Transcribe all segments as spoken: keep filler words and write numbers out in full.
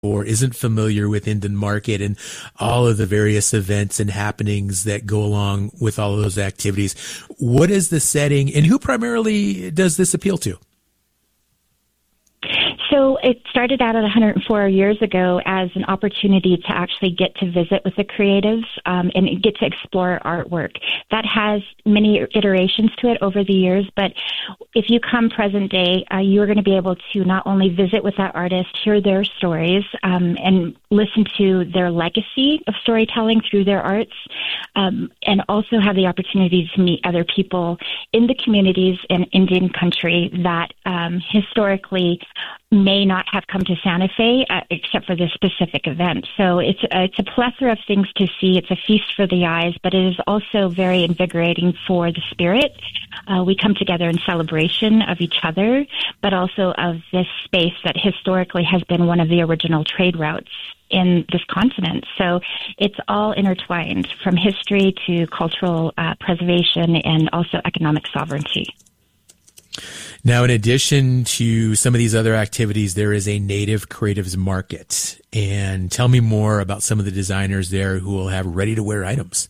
or isn't familiar with Indian market and all of the various events and happenings that go along with all of those activities, what is the setting and who primarily does this appeal to? So it started out at one hundred four years ago as an opportunity to actually get to visit with the creatives um, and get to explore artwork. That has many iterations to it over the years, but if you come present day, uh, you are going to be able to not only visit with that artist, hear their stories, um, and listen to their legacy of storytelling through their arts, um, and also have the opportunity to meet other people in the communities in Indian country that um, historically may not have come to Santa Fe uh, except for this specific event. So it's uh, it's a plethora of things to see. It's a feast for the eyes, but it is also very invigorating for the spirit. Uh, we come together in celebration of each other, but also of this space that historically has been one of the original trade routes in this continent. So it's all intertwined, from history to cultural uh, preservation and also economic sovereignty. Now, in addition to some of these other activities, there is a Native Creatives Market. And tell me more about some of the designers there who will have ready-to-wear items.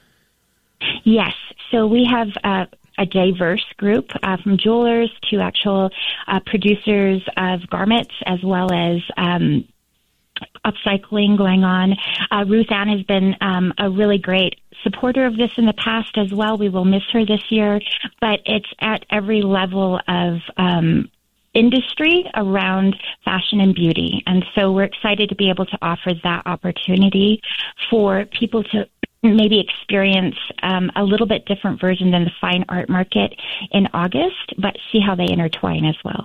Yes. So we have uh, a diverse group uh, from jewelers to actual uh, producers of garments, as well as um, upcycling going on. Uh, Ruth Ann has been um, a really great supporter of this in the past as well. We will miss her this year, but it's at every level of um, industry around fashion and beauty. And so we're excited to be able to offer that opportunity for people to maybe experience um, a little bit different version than the fine art market in August, but see how they intertwine as well.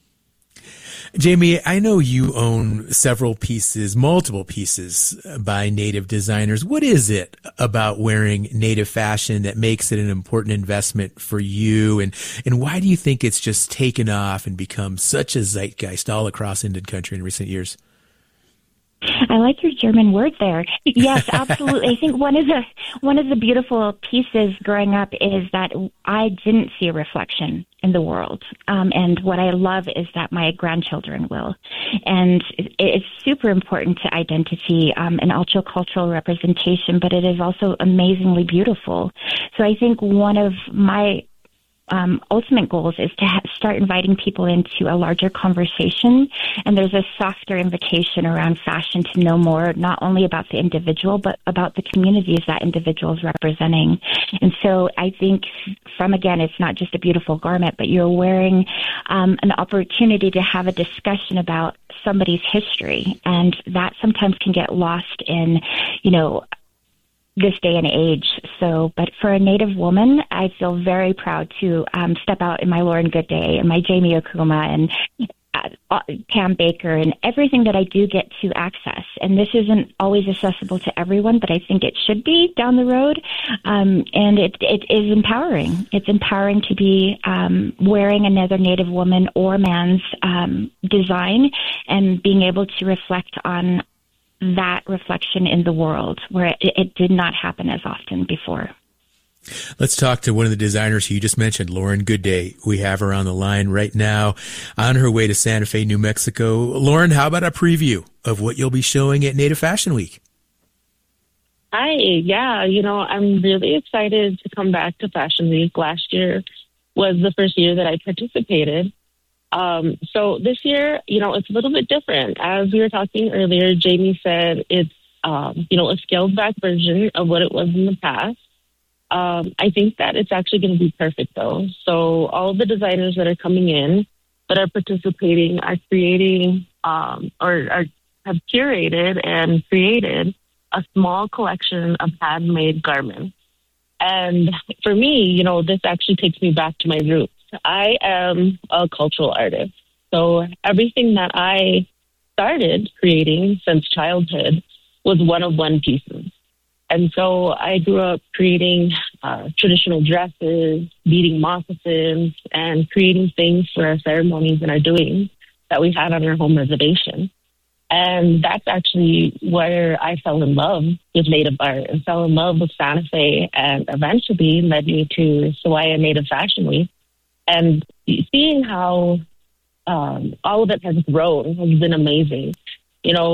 Jamie, I know you own several pieces, multiple pieces by Native designers. What is it about wearing Native fashion that makes it an important investment for you? And, and why do you think it's just taken off and become such a zeitgeist all across Indian country in recent years? I like your German word there. Yes, absolutely. I think one of the one of the beautiful pieces growing up is that I didn't see a reflection in the world, um, and what I love is that my grandchildren will. And it's super important to identity um, and also cultural representation, but it is also amazingly beautiful. So I think one of my Um, ultimate goals is to ha- start inviting people into a larger conversation, and there's a softer invitation around fashion to know more, not only about the individual, but about the communities that individual is representing. And so I think from, again, it's not just a beautiful garment, but you're wearing um, an opportunity to have a discussion about somebody's history, and that sometimes can get lost in, you know, this day and age. So, but for a Native woman, I feel very proud to um, step out in my Lauren Goodday and my Jamie Okuma and uh, Pam Baker and everything that I do get to access. And this isn't always accessible to everyone, but I think it should be down the road. Um, and it, it is empowering. It's empowering to be um, wearing another Native woman or man's um, design and being able to reflect on that reflection in the world where it, it did not happen as often before. Let's talk to one of the designers who you just mentioned, Lauren Goodday. We have her on the line right now on her way to Santa Fe, New Mexico. Lauren, how about a preview of what you'll be showing at Native Fashion Week? Hi, yeah, you know, I'm really excited to come back to Fashion Week. Last year was the first year that I participated. Um, so this year, you know, it's a little bit different. As we were talking earlier, Jamie said it's, um, you know, a scaled back version of what it was in the past. Um, I think that it's actually going to be perfect, though. So all of the designers that are coming in, that are participating, are creating um, or are, have curated and created a small collection of handmade garments. And for me, you know, this actually takes me back to my roots. I am a cultural artist. So everything that I started creating since childhood was one-of-one pieces. And so I grew up creating uh, traditional dresses, beading moccasins, and creating things for our ceremonies and our doings that we had on our home reservation. And that's actually where I fell in love with Native art and fell in love with Santa Fe, and eventually led me to Sawaya Native Fashion Week. And seeing how um, all of it has grown has been amazing. You know,